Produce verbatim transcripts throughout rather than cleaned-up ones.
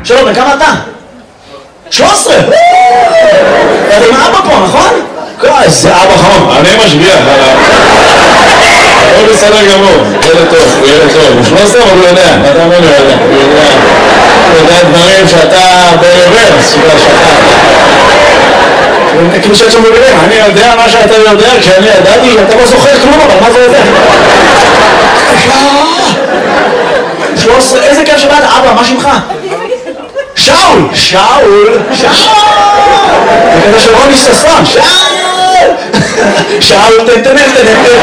שלום, בכמה אתה? שלוש עשרה! אתה עם האבא פה, נכון? איזה אבא חמור, אני משגיח, הוא בסדר גמור, ילד טוב, הוא ילד טוב, הוא שלוש עשרה, אבל הוא יודע, אתה אומר לו יודע, הוא יודע, הוא יודע דברים שאתה ברוורס, שאתה... כאילו שאת שם מבינים, אני יודע מה שאתה יודע, כשאני ידעתי, אתה לא זוכר כלום, אבל מה זה יודע? שלוש עשרה, איזה כיף שבאת, אבא, מה שמך? שאול! שאול! שאול! זה כזה של רוני ששון, שאול! שאול, תן, תן, תן, תן.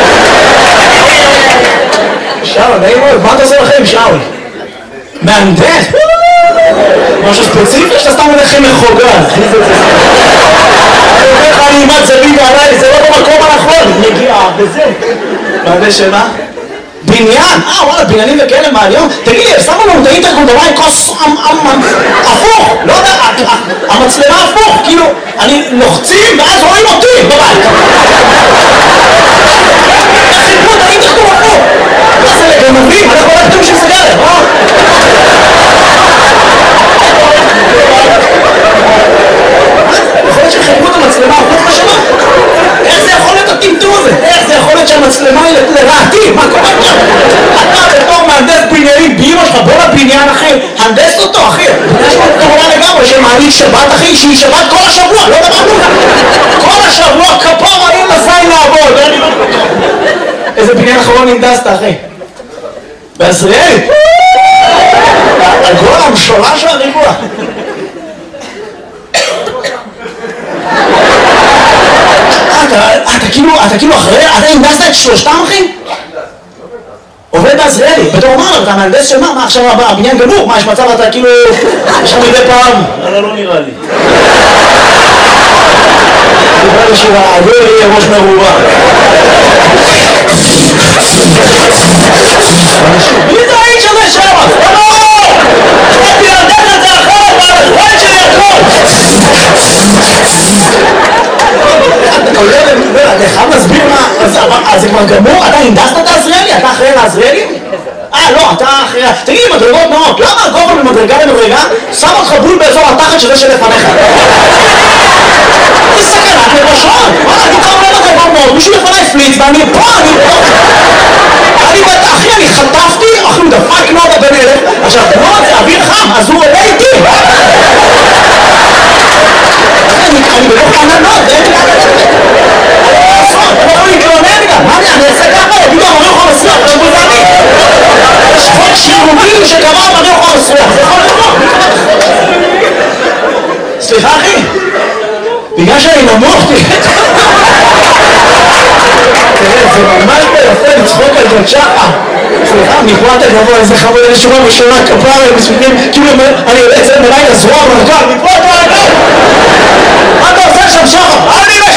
שאול, נעים מאוד, מה אתה עושה לכם, שאול? מהנדס? משהו ספציפי שאתה סתם מלכם מחוגה. אני אומר לך, אני אימת זווית עליי, זה לא במקום הנכון. נגיעה, וזה. מהנדס שמה? בניין? אה, וואלה, בניינים וכאלה מהיום? תגיד לי, שמו לנו את האינטרקום דבר עם כוס הפוך, לא יודע, המצלמה הפוך, כאילו, אני לוחצים ואז רואים אותי בבית. חיפרו את האינטרקום הפוך. מה זה לגנבים? אנחנו לא יודעים של סגרת, אה? יכול להיות שחיפרו את המצלמה הפוך לשמה? איך זה יכול להיות הטמטום הזה? איך זה יכול להיות שהמצלמה היא לרעתי? מה קורה כאן? אתה בתור מהנדס בניינים באמא שלך, בוא לבניין אחי, הנדס אותו אחי. יש לו כמובן לגמרי שמעלית שבת אחי, שהיא שבת כל השבוע, לא דברנו. כל השבוע כפר האם לזין לעבוד. איזה בניין אחרון הנדסת אחי? בעזריאלי? הגול המשולש של הריבוע. אתה כאילו, אתה כאילו אחרי, אתה הנדסת את שלושתם אחי? עובד בעזריאלי, בתור אמר, אתה מהנדס של מה? מה עכשיו הבניין גמור? מה יש מצב אתה כאילו, עכשיו מדי פעם? אבל לא נראה לי. נראה לי שהעבור יהיה ראש מרובה. מי זה האיש הזה שם? לא! באתי להנדס את זה אחרת, והחברת שלי הכל! אתה חייב להסביר מה, אז זה כבר גמור? אתה הנדסת את העזריאלי? אתה אחראי לעזריאלי? אה, לא, אתה אחראי... תגיד לי, מדרגות נאות, למה הגובה ממדרגה למדרגה שם אותך בול באזור התחת שזה שלפניך? זה סכנת נפשות! וואלה, אני קרוב למדרגות נאות, מישהו לפניי פליץ ואני פה, אני פה! אני בטח, אחי, אני חטפתי, אחי, הוא דפק נודה בן אלף, עכשיו, נוד זה אוויר חם, אז הוא עולה איתי! אני בתוך עננות, אין לי לעשות, אני יכול להתלונן גם, מה אני, אני אעשה ככה, יגידו אמרי אוכל מסריח, זה בוזני. יש חוק שירותי שקבע אמרי אוכל מסריח, זה יכול לקרות. סליחה אחי, בגלל שאני נמוך, תראה, זה ממש ביפה לצחוק על ג'צ'חה. סליחה, מפרט הגבוה, איזה חבוד, איזה שורה ראשונה, כפרה, הם מספיקים, כאילו אני יוצא מלילה זרוע מרכב, מפרט הגבוה! מה אתה עושה שם שחר?